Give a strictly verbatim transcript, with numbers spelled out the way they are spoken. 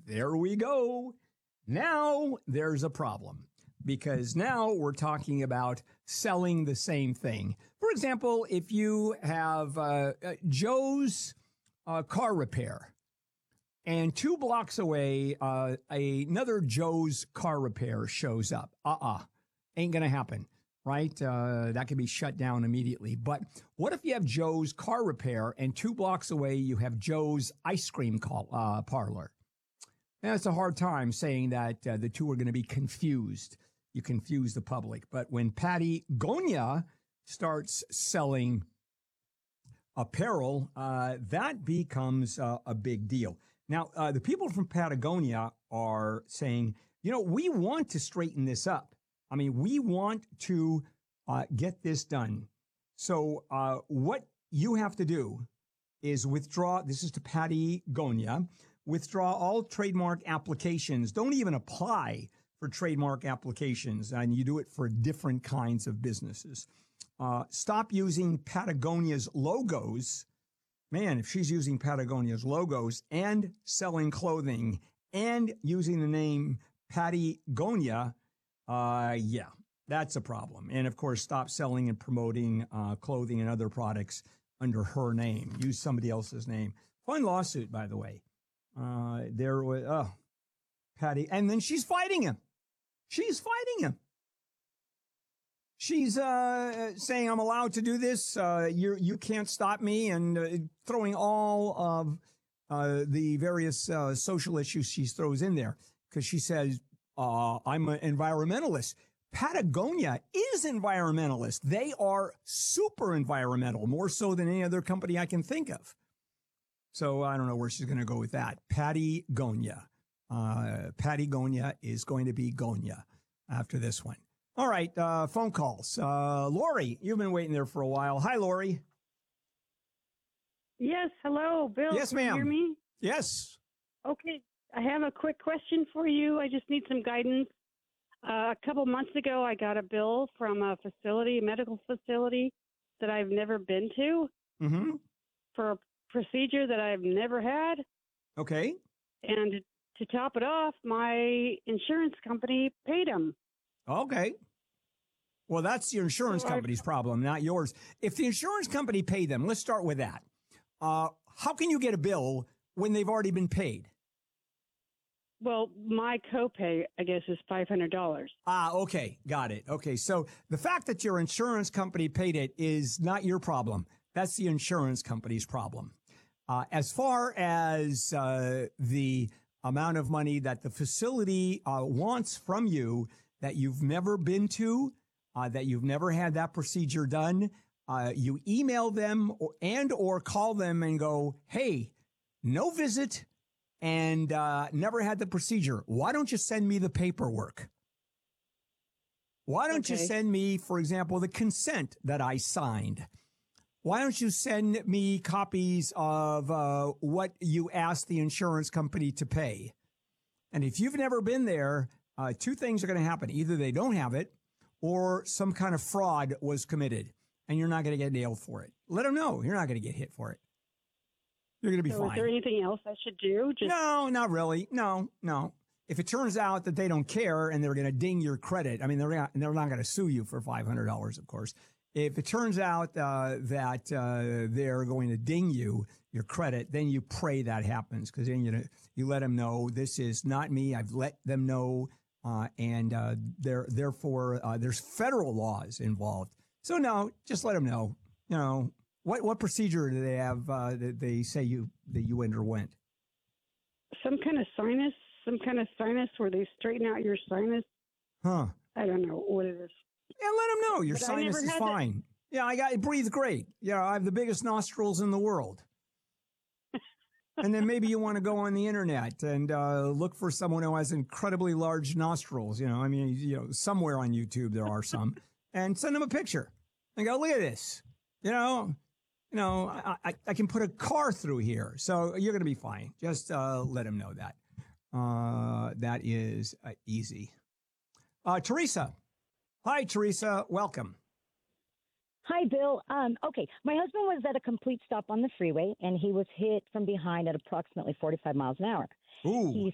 there we go. Now there's a problem because now we're talking about selling the same thing. For example, if you have uh, uh, Joe's uh, car repair and two blocks away, uh, another Joe's car repair shows up. Uh-uh. Ain't going to happen, right? Uh, that can be shut down immediately. But what if you have Joe's car repair and two blocks away you have Joe's ice cream call, uh, parlor? And it's a hard time saying that uh, the two are going to be confused. You confuse the public. But when Patagonia starts selling apparel, uh, that becomes uh, a big deal. Now, uh, the people from Patagonia are saying, you know, we want to straighten this up. I mean, we want to uh, get this done. So uh, what you have to do is withdraw. This is to Patagonia. Withdraw all trademark applications. Don't even apply for trademark applications. And you do it for different kinds of businesses. Uh, stop using Patagonia's logos. Man, if she's using Patagonia's logos and selling clothing and using the name Patagonia, uh, yeah, that's a problem. And of course, stop selling and promoting uh, clothing and other products under her name. Use somebody else's name. Fun lawsuit, by the way. Uh, there was, oh, Patty. And then she's fighting him. She's fighting him. She's, uh, saying I'm allowed to do this. Uh, you, you can't stop me, and uh, throwing all of, uh, the various, uh, social issues she throws in there. Cause she says, uh, I'm an environmentalist. Patagonia is environmentalist. They are super environmental, more so than any other company I can think of. So I don't know where she's going to go with that. Patagonia. Uh, Patagonia is going to be Gonia after this one. All right. Uh, phone calls. Uh, Lori, you've been waiting there for a while. Hi, Lori. Yes. Hello, Bill. Yes, ma'am. Can you hear me? Yes. Okay. I have a quick question for you. I just need some guidance. Uh, a couple months ago, I got a bill from a facility, a medical facility that I've never been to Mm-hmm. for a procedure that I've never had. Okay. And to top it off, my insurance company paid them. Okay. Well, that's your insurance So company's problem, not yours. If the insurance company paid them, let's start with that. Uh, how can you get a bill when they've already been paid? Well, my copay, I guess, is five hundred dollars. Ah, okay. Got it. Okay. So the fact that your insurance company paid it is not your problem. That's the insurance company's problem. Uh, as far as uh, the amount of money that the facility uh, wants from you that you've never been to, uh, that you've never had that procedure done, uh, you email them or, and or call them and go, hey, no visit and uh, never had the procedure. Why don't you send me the paperwork? Why don't Okay. you send me, for example, the consent that I signed? Why don't you send me copies of uh, what you asked the insurance company to pay? And if you've never been there, uh, two things are going to happen. Either they don't have it or some kind of fraud was committed and you're not going to get nailed for it. Let them know you're not going to get hit for it. You're going to be So fine. is there anything else I should do? Just No, not really. No, no. If it turns out that they don't care and they're going to ding your credit, I mean, they're not, they're not going to sue you for five hundred dollars, of course. If it turns out uh, that uh, they're going to ding you, your credit, then you pray that happens, because then you you let them know this is not me. I've let them know, uh, and uh, there therefore uh, there's federal laws involved. So no, just let them know. You know what what procedure do they have uh, that they say you that you underwent? some kind of sinus, some kind of sinus where they straighten out your sinus. Huh? I don't know what it is. Yeah, let them know your But I sinus never is had fine. Yeah, I got I breathe great. Yeah, I have the biggest nostrils in the world. And then maybe you want to go on the internet and uh, look for someone who has incredibly large nostrils. You know, I mean, you know, somewhere on YouTube there are some, and send them a picture and go, look at this. You know, you know, I, I, I can put a car through here, so you're going to be fine. Just uh, let them know that. Uh, that is uh, easy. Uh, Teresa. Hi, Teresa. Welcome. Hi, Bill. Um, okay, my husband was at a complete stop on the freeway, and he was hit from behind at approximately forty-five miles an hour. Ooh. He